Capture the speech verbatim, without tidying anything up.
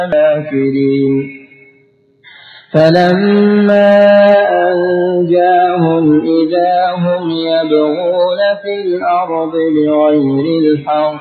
ماكرين فلما أنجاهم إذا هم يبغون في الأرض بغير الحق